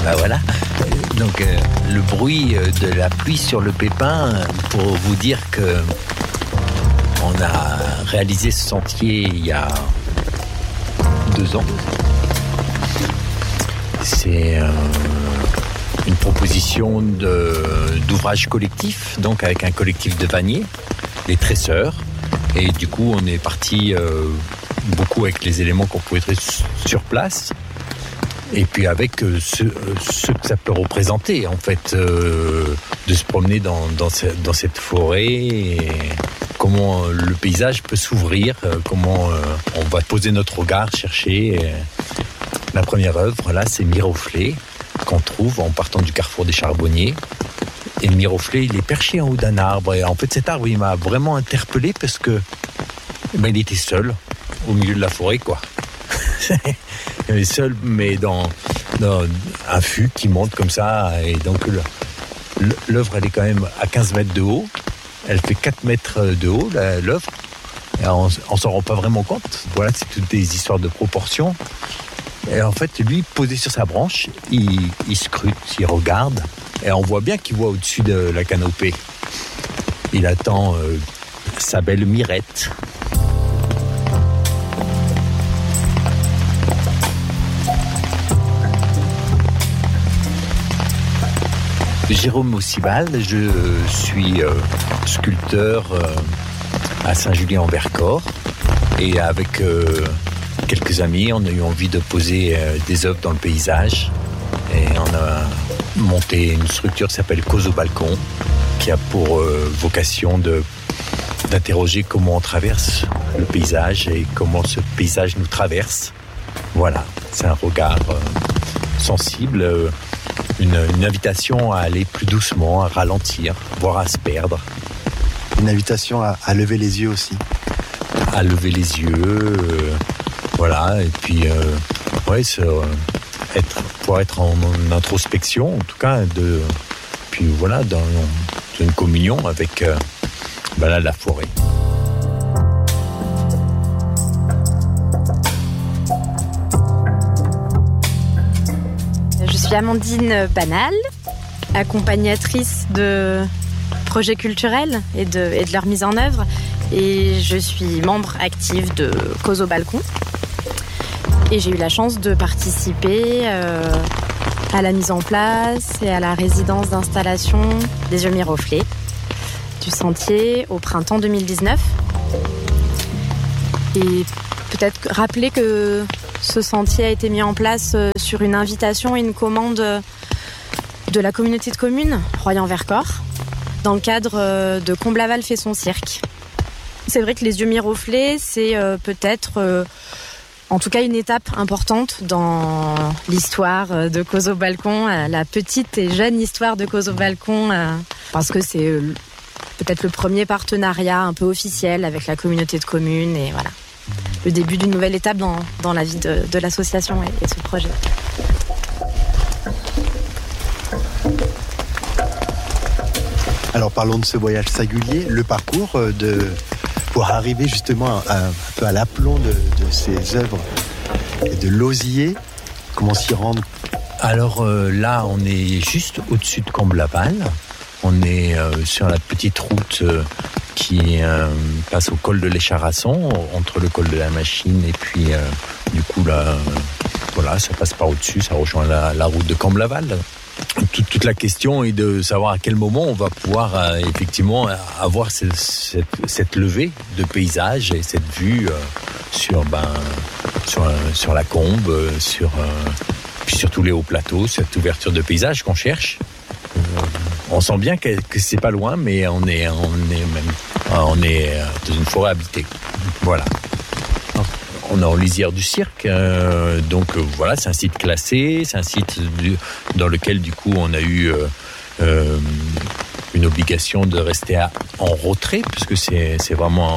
Bah voilà. Donc le bruit de la pluie sur le pépin, pour vous dire que on a réalisé ce sentier il y a 2 ans. C'est une proposition d'ouvrage collectif, donc avec un collectif de vanniers, les tresseurs. Et du coup, on est parti beaucoup avec les éléments qu'on pouvait trouver sur place. Et puis avec ce que ça peut représenter, en fait, de se promener dans cette forêt, et comment le paysage peut s'ouvrir, comment on va poser notre regard, chercher. La première œuvre, là, c'est Miroflée, qu'on trouve en partant du carrefour des Charbonniers. Et le Miroflée, il est perché en haut d'un arbre. Et en fait, cet arbre, il m'a vraiment interpellé parce que il était seul au milieu de la forêt, quoi. Il est seul, mais dans un fût qui monte comme ça. Et donc, l'œuvre, elle est quand même à 15 mètres de haut. Elle fait 4 mètres de haut, l'œuvre. Et on s'en rend pas vraiment compte. Voilà, c'est toutes des histoires de proportions. Et en fait, lui, posé sur sa branche, il scrute, il regarde. Et on voit bien qu'il voit au-dessus de la canopée. Il attend sa belle Mirette. Jérôme Ossibal, je suis sculpteur à Saint-Julien-en-Vercors. Et avec quelques amis, on a eu envie de poser des œuvres dans le paysage. Et on a monté une structure qui s'appelle Cause au balcon, qui a pour vocation d'interroger comment on traverse le paysage et comment ce paysage nous traverse. Voilà, c'est un regard sensible, une invitation à aller plus doucement, à ralentir, voire à se perdre. Une invitation à lever les yeux aussi. À lever les yeux, voilà, et puis pouvoir être en introspection, en tout cas, puis voilà, dans une communion avec la forêt. Je suis Amandine Banal, accompagnatrice de projets culturels et de leur mise en œuvre, et je suis membre active de Cause au balcon. Et j'ai eu la chance de participer à la mise en place et à la résidence d'installation des yeux Miroflée du sentier au printemps 2019. Et peut-être rappeler que ce sentier a été mis en place sur une invitation et une commande de la communauté de communes Royan-Vercors dans le cadre de Comblaval fait son cirque. C'est vrai que les yeux Miroflée, c'est peut-être... en tout cas, une étape importante dans l'histoire de Cause au balcon, la petite et jeune histoire de Cause au balcon, parce que c'est peut-être le premier partenariat un peu officiel avec la communauté de communes, et voilà, le début d'une nouvelle étape dans la vie de l'association et de ce projet. Alors parlons de ce voyage singulier, le parcours pour arriver justement un peu à l'aplomb de ces œuvres et de l'osier. Comment s'y rendre? Alors là, on est juste au-dessus de Comblaval. On est sur la petite route qui passe au col de l'Écharasson, entre le col de la Machine et puis du coup là, voilà, ça passe par au-dessus, ça rejoint la route de Comblaval. Toute la question est de savoir à quel moment on va pouvoir effectivement avoir cette levée de paysage et cette vue sur la Combe, puis sur tous les hauts plateaux, cette ouverture de paysage qu'on cherche. On sent bien que c'est pas loin, mais on est dans une forêt habitée. Voilà. On est en lisière du cirque, donc voilà, c'est un site classé, c'est un site dans lequel du coup on a eu une obligation de rester en retrait, puisque c'est vraiment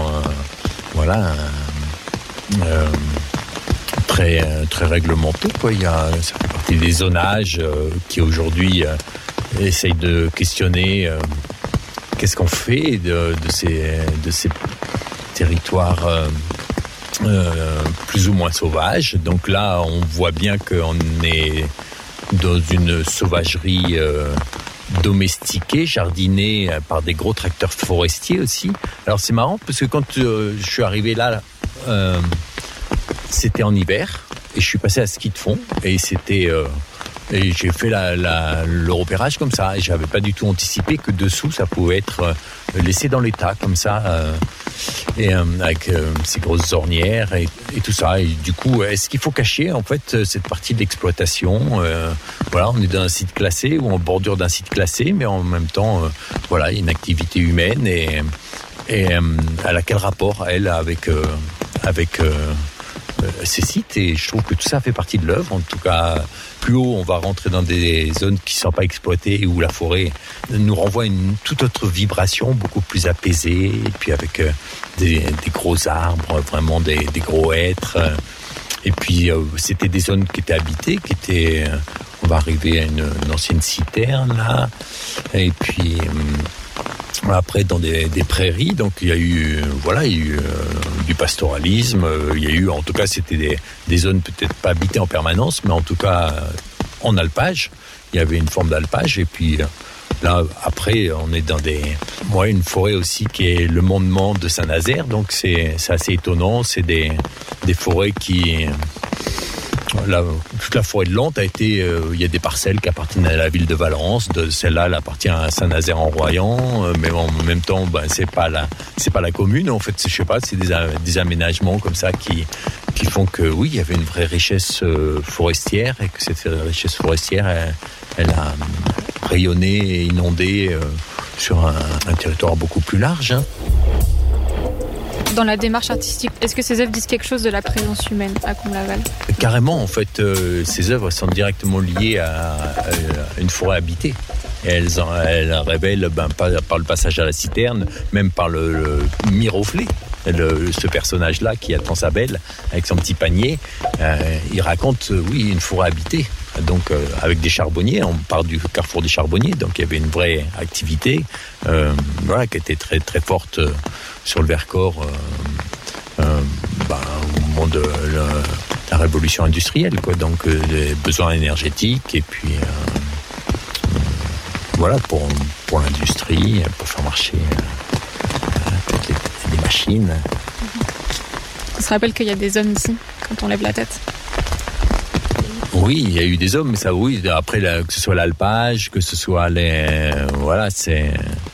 très très réglementé, quoi. Ça fait partie des zonages qui aujourd'hui essayent de questionner qu'est-ce qu'on fait de ces territoires plus ou moins sauvages. Donc là, on voit bien qu'on est dans une sauvagerie domestiquée, jardinée par des gros tracteurs forestiers aussi. Alors c'est marrant parce que quand je suis arrivé là, c'était en hiver et je suis passé à ski de fond et c'était et j'ai fait le repérage comme ça et j'avais pas du tout anticipé que dessous ça pouvait être laissé dans l'état comme ça et avec ces grosses ornières et tout ça. Et du coup, est-ce qu'il faut cacher en fait cette partie de l'exploitation voilà, on est dans un site classé ou en bordure d'un site classé, mais en même temps, voilà, il y a une activité humaine et elle a quel rapport elle avec ces sites, et je trouve que tout ça fait partie de l'œuvre. En tout cas, plus haut on va rentrer dans des zones qui ne sont pas exploitées, où la forêt nous renvoie une toute autre vibration, beaucoup plus apaisée, et puis avec des gros arbres, vraiment des gros hêtres. Et puis c'était des zones qui étaient habitées, on va arriver à une ancienne citerne là, et puis après dans des prairies, donc il y a eu du pastoralisme, il y a eu, en tout cas c'était des zones peut-être pas habitées en permanence, mais en tout cas en alpage, il y avait une forme d'alpage. Et puis là après on est dans une forêt aussi qui est le mondement de Saint-Nazaire, donc c'est assez étonnant, c'est des forêts qui... toute la forêt de Lente a été, il y a des parcelles qui appartiennent à la ville de Valence, celle-là elle appartient à Saint-Nazaire-en-Royan, mais en même temps c'est pas la commune, en fait je sais pas, c'est des aménagements comme ça qui font que oui, il y avait une vraie richesse forestière, et que cette richesse forestière elle a rayonné et inondé sur un territoire beaucoup plus large, hein. Dans la démarche artistique, est-ce que ces œuvres disent quelque chose de la présence humaine à Combe-la-Valle ? Carrément, en fait, ces œuvres sont directement liées à une forêt habitée. Et elles révèlent, par le passage à la citerne, même par le Miroflé, ce personnage-là qui attend sa belle avec son petit panier, il raconte, une forêt habitée. Donc avec des charbonniers, on part du carrefour des charbonniers, donc il y avait une vraie activité qui était très très forte sur le Vercors au moment de la révolution industrielle, quoi. Donc des besoins énergétiques, et puis pour l'industrie, pour faire marcher toutes les machines. On se rappelle qu'il y a des hommes ici quand on lève la tête. Oui, il y a eu des hommes, mais ça, oui. Après, que ce soit l'alpage, que ce soit c'est...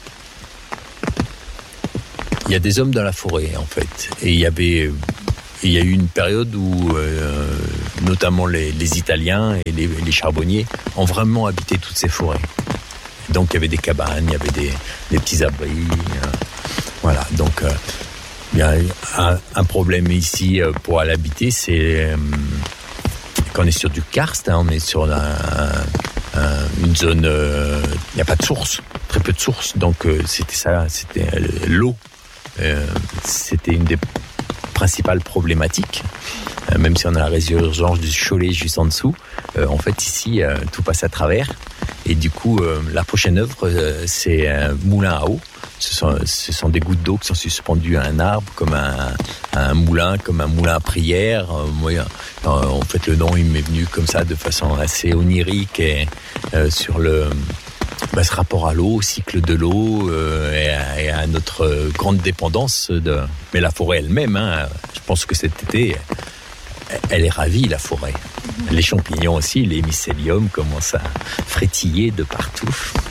Il y a des hommes dans la forêt, en fait. Et il y a eu une période où, notamment les Italiens et les charbonniers ont vraiment habité toutes ces forêts. Donc, il y avait des cabanes, il y avait des petits abris. Voilà, donc... il y a un problème ici pour aller habiter, c'est... Quand on est sur du karst, on est sur une zone, il n'y a pas de source, très peu de sources, donc c'était l'eau, c'était une des principales problématiques, même si on a la résurgence du Cholet juste en dessous, en fait ici tout passe à travers, et du coup la prochaine œuvre c'est un moulin à eau. Ce sont des gouttes d'eau qui sont suspendues à un arbre, comme un moulin à prière. En fait, le nom il m'est venu comme ça, de façon assez onirique, et sur ce rapport à l'eau, au cycle de l'eau, et à notre grande dépendance mais la forêt elle-même, hein, je pense que cet été, elle est ravie, la forêt. Les champignons aussi, les mycéliums commencent à frétiller de partout.